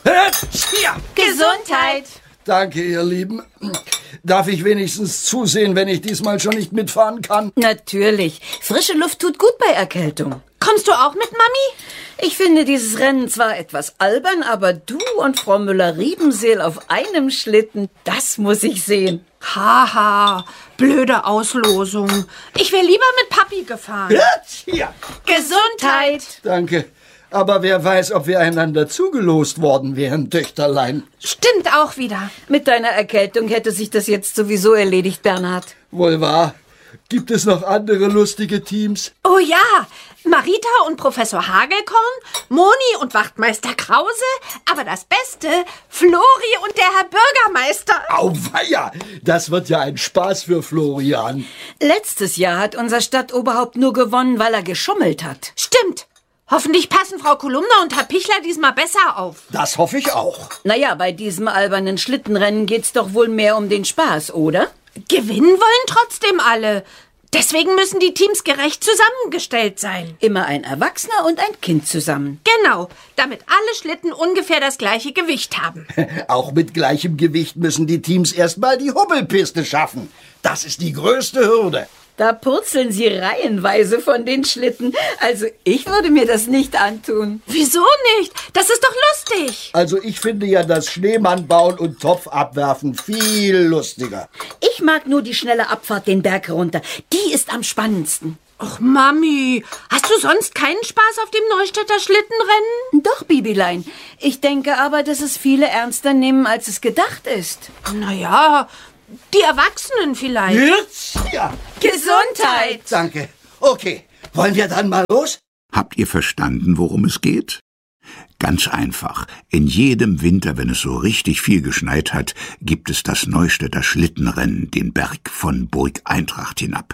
Hier! Gesundheit! Danke, ihr Lieben. Darf ich wenigstens zusehen, wenn ich diesmal schon nicht mitfahren kann? Natürlich. Frische Luft tut gut bei Erkältung. Kommst du auch mit, Mami? Ich finde dieses Rennen zwar etwas albern, aber du und Frau Müller-Riebenseel auf einem Schlitten, das muss ich sehen. Haha, blöde Auslosung. Ich wäre lieber mit Papi gefahren. Hier! Gesundheit! Danke. Aber wer weiß, ob wir einander zugelost worden wären, Töchterlein. Stimmt auch wieder. Mit deiner Erkältung hätte sich das jetzt sowieso erledigt, Bernhard. Wohl wahr. Gibt es noch andere lustige Teams? Oh ja, Marita und Professor Hagelkorn, Moni und Wachtmeister Krause, aber das Beste, Flori und der Herr Bürgermeister. Auweia, das wird ja ein Spaß für Florian. Letztes Jahr hat unser Stadtoberhaupt nur gewonnen, weil er geschummelt hat. Stimmt. Hoffentlich passen Frau Kolumna und Herr Pichler diesmal besser auf. Das hoffe ich auch. Naja, bei diesem albernen Schlittenrennen geht's doch wohl mehr um den Spaß, oder? Gewinnen wollen trotzdem alle. Deswegen müssen die Teams gerecht zusammengestellt sein. Immer ein Erwachsener und ein Kind zusammen. Genau, damit alle Schlitten ungefähr das gleiche Gewicht haben. Auch mit gleichem Gewicht müssen die Teams erstmal die Hubbelpiste schaffen. Das ist die größte Hürde. Da purzeln sie reihenweise von den Schlitten. Also ich würde mir das nicht antun. Wieso nicht? Das ist doch lustig. Also ich finde ja das Schneemann bauen und Topf abwerfen viel lustiger. Ich mag nur die schnelle Abfahrt den Berg runter. Die ist am spannendsten. Och, Mami, hast du sonst keinen Spaß auf dem Neustädter Schlittenrennen? Doch, Bibilein. Ich denke aber, dass es viele ernster nehmen, als es gedacht ist. Naja, die Erwachsenen vielleicht. Jetzt? Ja. Gesundheit! Danke. Okay, wollen wir dann mal los? Habt ihr verstanden, worum es geht? Ganz einfach. In jedem Winter, wenn es so richtig viel geschneit hat, gibt es das Neustädter Schlittenrennen, den Berg von Burg Eintracht hinab.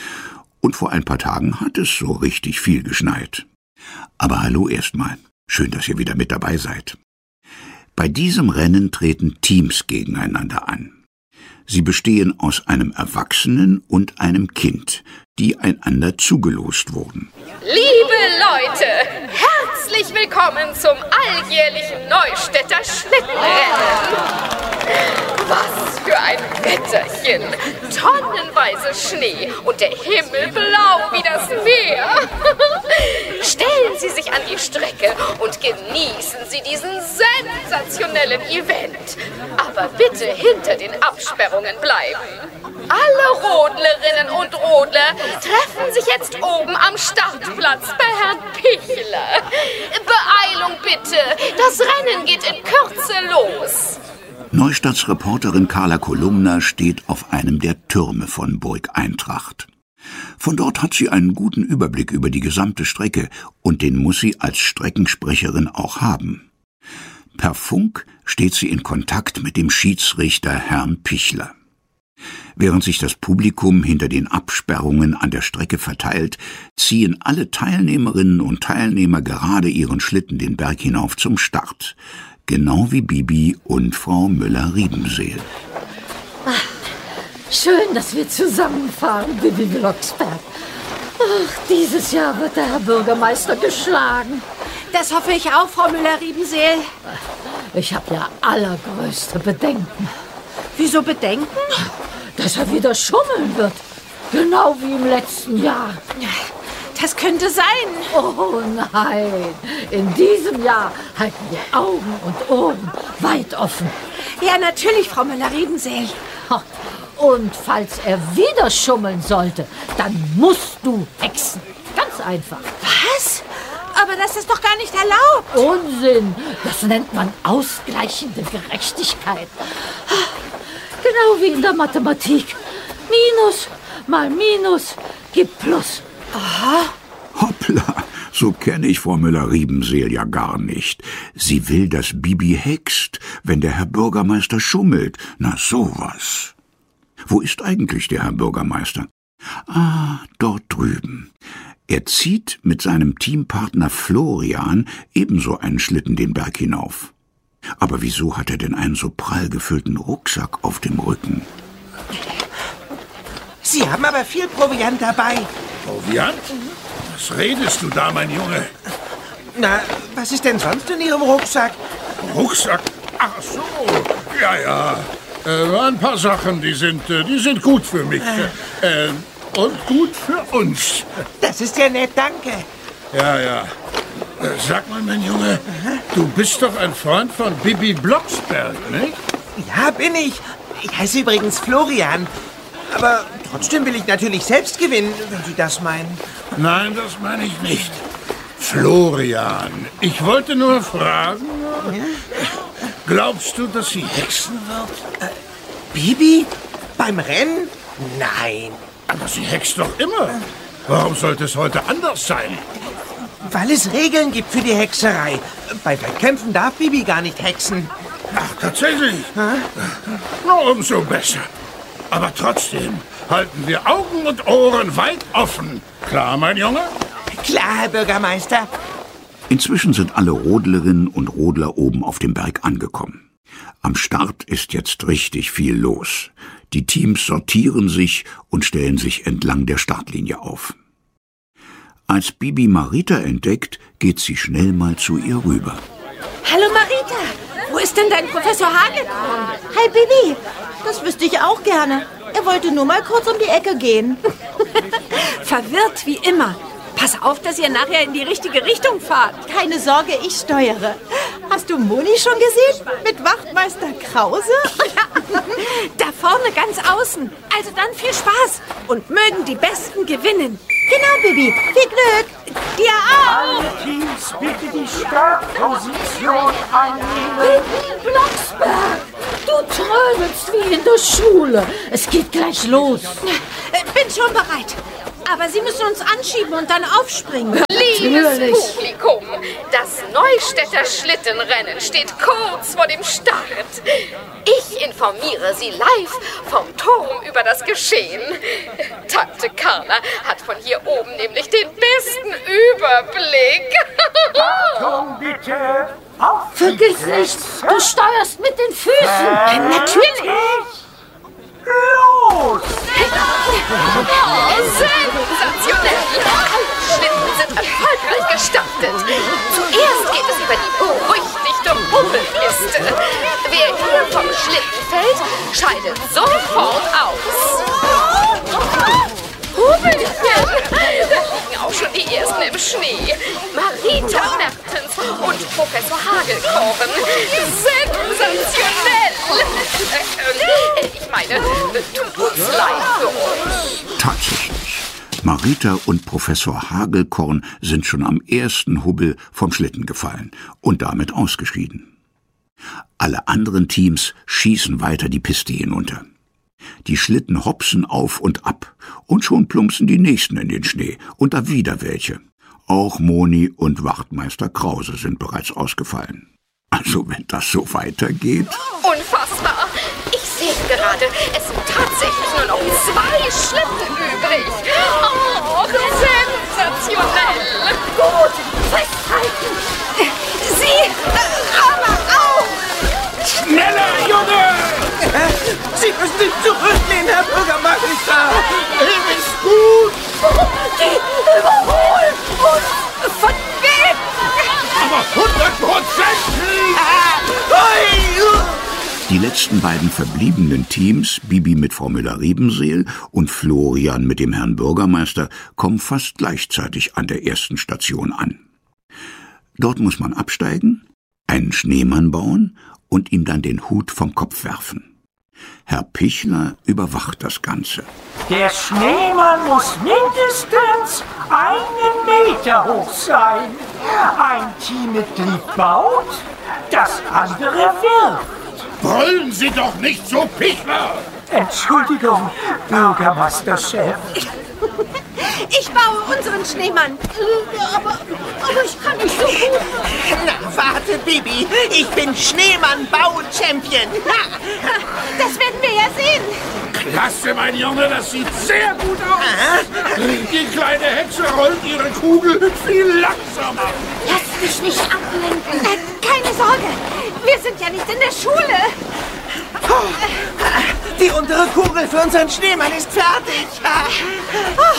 Und vor ein paar Tagen hat es so richtig viel geschneit. Aber hallo erstmal. Schön, dass ihr wieder mit dabei seid. Bei diesem Rennen treten Teams gegeneinander an. Sie bestehen aus einem Erwachsenen und einem Kind, die einander zugelost wurden. Liebe Leute, herzlich willkommen zum alljährlichen Neustädter Schlittenrennen. Was für ein Wetterchen! Tonnenweise Schnee und der Himmel blau wie das Meer. Stellen Sie sich an die Strecke und genießen Sie diesen sensationellen Event. Aber bitte hinter den Absperrungen bleiben. Alle Rodlerinnen und Rodler treffen sich jetzt oben am Startplatz bei Herrn Pichler. Beeilung bitte, das Rennen geht in Kürze los. Neustadts Reporterin Carla Kolumna steht auf einem der Türme von Burg Eintracht. Von dort hat sie einen guten Überblick über die gesamte Strecke und den muss sie als Streckensprecherin auch haben. Per Funk steht sie in Kontakt mit dem Schiedsrichter Herrn Pichler. Während sich das Publikum hinter den Absperrungen an der Strecke verteilt, ziehen alle Teilnehmerinnen und Teilnehmer gerade ihren Schlitten den Berg hinauf zum Start. Genau wie Bibi und Frau Müller-Riebenseel. Schön, dass wir zusammenfahren, Bibi Blocksberg. Ach, dieses Jahr wird der Herr Bürgermeister geschlagen. Das hoffe ich auch, Frau Müller-Riebenseel. Ich habe ja allergrößte Bedenken. Wieso Bedenken? Dass er wieder schummeln wird. Genau wie im letzten Jahr. Das könnte sein. Oh nein, in diesem Jahr halten wir Augen und Ohren weit offen. Ja, natürlich, Frau Müller-Riebenseel. Und falls er wieder schummeln sollte, dann musst du hexen. Ganz einfach. Was? Aber das ist doch gar nicht erlaubt. Unsinn. Das nennt man ausgleichende Gerechtigkeit. Genau wie in der Mathematik. Minus mal Minus gibt Plus. Aha. Hoppla, so kenne ich Frau Müller-Riebenseel ja gar nicht. Sie will, dass Bibi hext, wenn der Herr Bürgermeister schummelt. Na sowas. Wo ist eigentlich der Herr Bürgermeister? Ah, dort drüben. Er zieht mit seinem Teampartner Florian ebenso einen Schlitten den Berg hinauf. Aber wieso hat er denn einen so prall gefüllten Rucksack auf dem Rücken? Sie haben aber viel Proviant dabei. Proviant? Was redest du da, mein Junge? Na, was ist denn sonst in Ihrem Rucksack? Rucksack? Ach so, ja. Ein paar Sachen, die sind gut für mich. Und gut für uns. Das ist ja nett, danke. Ja. Sag mal, mein Junge, du bist doch ein Freund von Bibi Blocksberg, nicht? Ja, bin ich. Ich heiße übrigens Florian. Aber trotzdem will ich natürlich selbst gewinnen, wenn Sie das meinen. Nein, das meine ich nicht. Florian, ich wollte nur fragen, glaubst du, dass sie hexen wird? Bibi? Beim Rennen? Nein. Aber sie hext doch immer. Warum sollte es heute anders sein? Weil es Regeln gibt für die Hexerei. Bei Wettkämpfen darf Bibi gar nicht hexen. Ach, tatsächlich? Na, umso besser. Aber trotzdem halten wir Augen und Ohren weit offen. Klar, mein Junge? Klar, Herr Bürgermeister. Inzwischen sind alle Rodlerinnen und Rodler oben auf dem Berg angekommen. Am Start ist jetzt richtig viel los. Die Teams sortieren sich und stellen sich entlang der Startlinie auf. Als Bibi Marita entdeckt, geht sie schnell mal zu ihr rüber. Hallo Marita, wo ist denn dein Professor Hagelkorn? Hi Bibi, das wüsste ich auch gerne. Er wollte nur mal kurz um die Ecke gehen. Verwirrt wie immer. Pass auf, dass ihr nachher in die richtige Richtung fahrt. Keine Sorge, ich steuere. Hast du Moni schon gesehen? Mit Wachtmeister Krause? Da vorne ganz außen. Also dann viel Spaß und mögen die Besten gewinnen. Genau, Bibi. Viel Glück. Dir auch. Alle Teams bitte die Startposition einnehmen. Bibi Blocksberg, du trödelst wie in der Schule. Es geht gleich los. Bin schon bereit. Aber Sie müssen uns anschieben und dann aufspringen. Liebes Publikum, das Neustädter Schlittenrennen steht kurz vor dem Start. Ich informiere Sie live vom Turm über das Geschehen. Tante Carla hat von hier oben nämlich den besten Überblick. Achtung bitte! Auf Vergiss nicht, du steuerst mit den Füßen. Natürlich. Los! Oh, sensationell! Schlitten sind erfolgreich gestartet. Zuerst geht es über die berüchtigte Hubbelpiste. Wer hier vom Schlitten fällt, scheidet sofort aus. Hubbelchen! Da liegen auch schon die Ersten im Schnee. Marita Mertens und Professor Hagelkorn. Sensationell! Ich meine, tut uns leid für uns. Tatsächlich. Marita und Professor Hagelkorn sind schon am ersten Hubbel vom Schlitten gefallen und damit ausgeschieden. Alle anderen Teams schießen weiter die Piste hinunter. Die Schlitten hopsen auf und ab und schon plumpsen die nächsten in den Schnee und da wieder welche. Auch Moni und Wachtmeister Krause sind bereits ausgefallen. Also wenn das so weitergeht... Unfassbar! Ich sehe gerade, es sind tatsächlich nur noch 2 Schlitten übrig. Oh, sensationell! Gut, festhalten. Sie, aber auch. Schneller, Junge! Sie müssen sich zurücklehnen, Herr Bürgermeister. Ist gut! Die überholen uns. Von wem? Aber 100%! Die letzten beiden verbliebenen Teams, Bibi mit Frau Müller-Riebenseel und Florian mit dem Herrn Bürgermeister, kommen fast gleichzeitig an der ersten Station an. Dort muss man absteigen, einen Schneemann bauen und ihm dann den Hut vom Kopf werfen. Herr Pichler überwacht das Ganze. Der Schneemann muss mindestens 1 Meter hoch sein. Ein Teammitglied baut, das andere wirft. Brüllen Sie doch nicht so, Pichler! Entschuldigung, Bürgermeisterchef. Ich baue unseren Schneemann. Aber ich kann nicht so gut. Na, warte, Bibi. Ich bin Schneemann-Bau-Champion. Das werden wir ja sehen. Klasse, mein Junge, das sieht sehr gut aus. Die kleine Hexe rollt ihre Kugel viel langsamer. Lass dich nicht ablenken. Keine Sorge, wir sind ja nicht in der Schule. Die untere Kugel für unseren Schneemann ist fertig.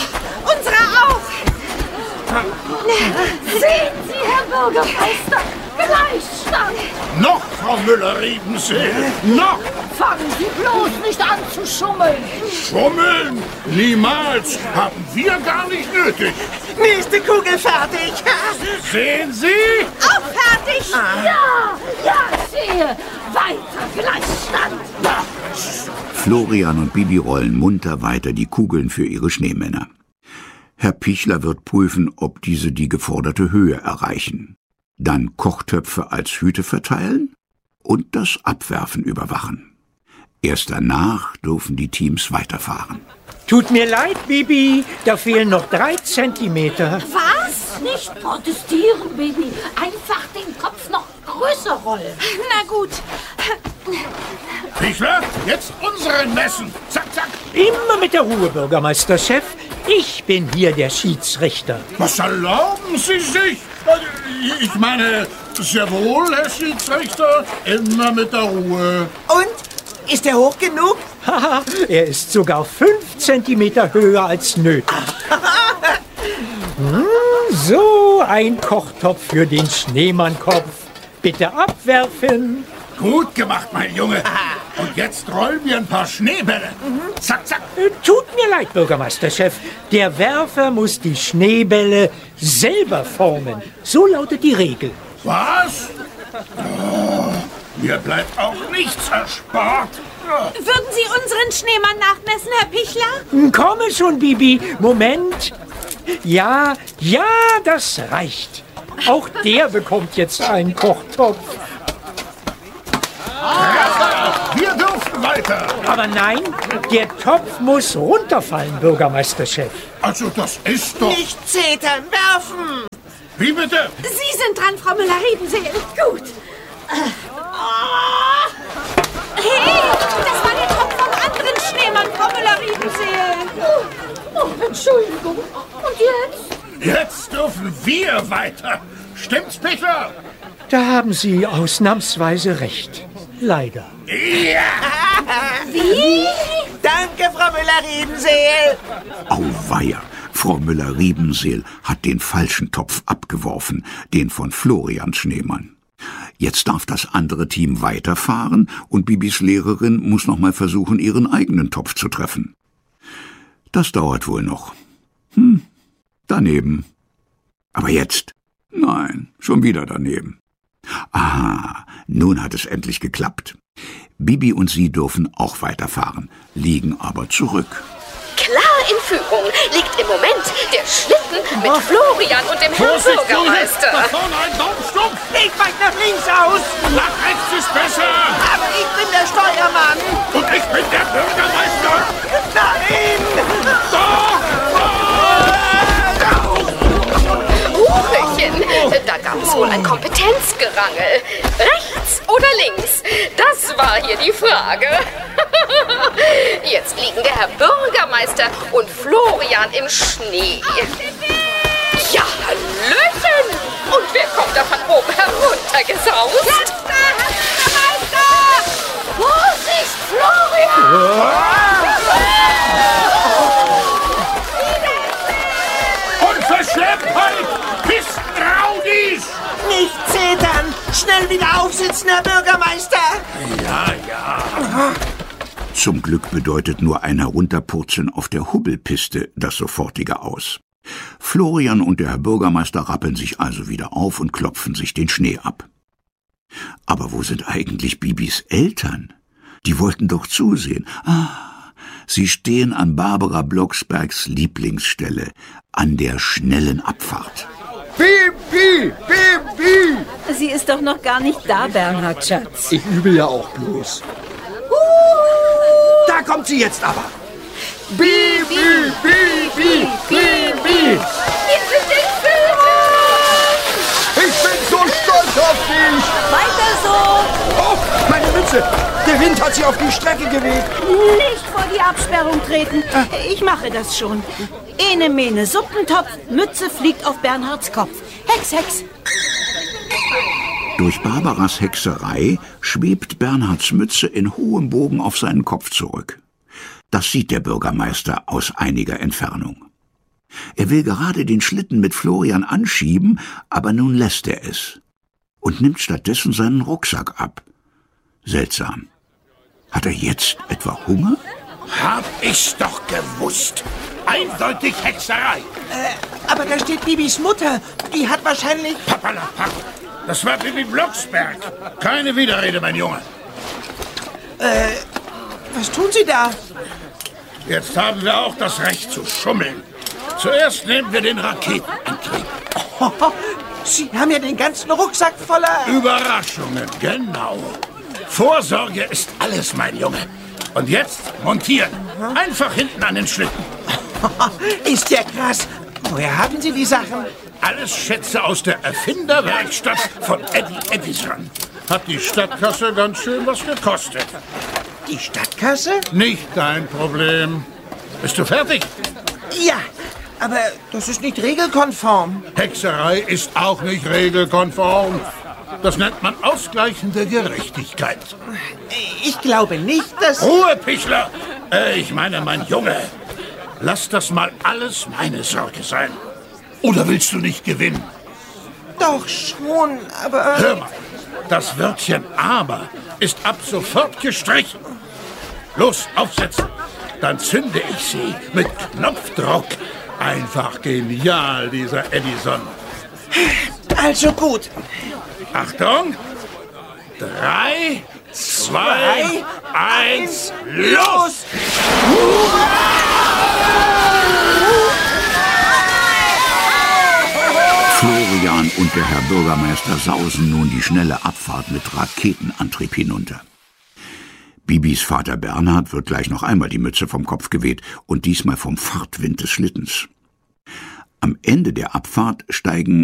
Unsere auch. Sehen Sie, Herr Bürgermeister, Gleichstand! Noch, Frau Müller-Riebenseel, noch! Fangen Sie bloß nicht an zu schummeln! Schummeln? Niemals! Haben wir gar nicht nötig! Nächste Kugel fertig. Sehen Sie? Auch fertig. Ja, ich sehe! Weiter Gleichstand! Florian und Bibi rollen munter weiter die Kugeln für ihre Schneemänner. Herr Pichler wird prüfen, ob diese die geforderte Höhe erreichen. Dann Kochtöpfe als Hüte verteilen und das Abwerfen überwachen. Erst danach dürfen die Teams weiterfahren. Tut mir leid, Bibi, da fehlen noch 3 Zentimeter. Was? Nicht protestieren, Baby. Einfach den Kopf noch größer rollen. Na gut. Pichler, jetzt unseren messen. Zack, zack. Immer mit der Ruhe, Bürgermeisterchef. Ich bin hier der Schiedsrichter. Was erlauben Sie sich? Ich meine, sehr wohl, Herr Schiedsrichter. Immer mit der Ruhe. Und? Ist er hoch genug? Haha, er ist sogar 5 Zentimeter höher als nötig. So, ein Kochtopf für den Schneemannkopf. Bitte abwerfen. Gut gemacht, mein Junge. Und jetzt rollen wir ein paar Schneebälle. Zack, zack. Tut mir leid, Bürgermeisterchef. Der Werfer muss die Schneebälle selber formen. So lautet die Regel. Was? Oh, mir bleibt auch nichts erspart. Würden Sie unseren Schneemann nachmessen, Herr Pichler? Komme schon, Bibi. Moment. Ja, das reicht. Auch der bekommt jetzt einen Kochtopf. Wir dürfen weiter. Aber nein, der Topf muss runterfallen, Bürgermeisterchef. Also das ist doch... Nicht zetern, werfen. Wie bitte? Sie sind dran, Frau Müller-Riebenseel. Gut. Hey, das war der Topf vom anderen Schneemann, Frau Müller-Riebenseel. Oh, Entschuldigung. Und jetzt? Jetzt dürfen wir weiter. Stimmt's, Pichler? Da haben Sie ausnahmsweise recht. Leider. Ja! Wie? Danke, Frau Müller-Riebenseel. Auweia, Frau Müller-Riebenseel hat den falschen Topf abgeworfen, den von Florian Schneemann. Jetzt darf das andere Team weiterfahren und Bibis Lehrerin muss noch mal versuchen, ihren eigenen Topf zu treffen. Das dauert wohl noch. Daneben. Aber jetzt? Nein, schon wieder daneben. Aha, nun hat es endlich geklappt. Bibi und sie dürfen auch weiterfahren, liegen aber zurück. Klar in Führung liegt im Moment der Schlitten mit Florian und dem Herrn Vorsicht, da Bürgermeister. vorne ein Baumstumpf. Ich weich nach links aus. Nach rechts ist besser. Aber ich bin der Steuermann. Und ich bin der Bürgermeister. Nein. Doch! Huchelchen, da gab es wohl ein Kompetenzgerangel. Rechts oder links? Das war hier die Frage. Jetzt liegen der Herr Bürgermeister und Florian im Schnee. Ja, Hallöchen! Und wer kommt da von oben heruntergesaust? Jetzt da, Herr Bürgermeister! Vorsicht, Florian! Unverschämtheit! Pistenraudis! Nicht zetern. Schnell wieder aufsitzen, Herr Bürgermeister. Ja. Zum Glück bedeutet nur ein Herunterpurzeln auf der Hubbelpiste das sofortige Aus. Florian und der Herr Bürgermeister rappeln sich also wieder auf und klopfen sich den Schnee ab. Aber wo sind eigentlich Bibis Eltern? Die wollten doch zusehen. Sie stehen an Barbara Blocksbergs Lieblingsstelle, an der schnellen Abfahrt. Bibi! Bibi! Sie ist doch noch gar nicht da, Bernhard, Schatz. Ich übe ja auch bloß. Da kommt sie jetzt aber. Bibi! Bibi! Bibi! Wir sind in Führung! Ich bin so stolz auf dich! Weiter so! Oh, meine Mütze! Der Wind hat sie auf die Strecke geweht. Nicht vor die Absperrung treten. Ich mache das schon. Ene, mene, Suppentopf, Mütze fliegt auf Bernhards Kopf. Hex, Hex. Durch Barbaras Hexerei schwebt Bernhards Mütze in hohem Bogen auf seinen Kopf zurück. Das sieht der Bürgermeister aus einiger Entfernung. Er will gerade den Schlitten mit Florian anschieben, aber nun lässt er es. und nimmt stattdessen seinen Rucksack ab. Seltsam. Hat er jetzt etwa Hunger? Hab ich's doch gewusst. Eindeutig Hexerei. Aber da steht Bibis Mutter. Die hat wahrscheinlich... Papperlapapp. Das war Bibi Blocksberg. Keine Widerrede, mein Junge. Was tun Sie da? Jetzt haben wir auch das Recht zu schummeln. Zuerst nehmen wir den Raketenantrieb. Sie haben ja den ganzen Rucksack voller... Überraschungen, genau. Vorsorge ist alles, mein Junge. Und jetzt montieren. Einfach hinten an den Schlitten. Ist ja krass. Woher haben Sie die Sachen? Alles Schätze aus der Erfinderwerkstatt von Eddie Edison. Hat die Stadtkasse ganz schön was gekostet. Die Stadtkasse? Nicht dein Problem. Bist du fertig? Ja, aber das ist nicht regelkonform. Hexerei ist auch nicht regelkonform. Das nennt man ausgleichende Gerechtigkeit. Ich glaube nicht, dass... Ruhe, Pichler! Ich meine, mein Junge. Lass das mal alles meine Sorge sein. Oder willst du nicht gewinnen? Doch schon, aber... Hör mal, das Wörtchen aber ist ab sofort gestrichen. Los, aufsetzen. Dann zünde ich sie mit Knopfdruck. Einfach genial, dieser Edison. Also gut. Achtung! 3, 2, 1, los! Florian und der Herr Bürgermeister sausen nun die schnelle Abfahrt mit Raketenantrieb hinunter. Bibis Vater Bernhard wird gleich noch einmal die Mütze vom Kopf geweht und diesmal vom Fahrtwind des Schlittens. Am Ende der Abfahrt steigen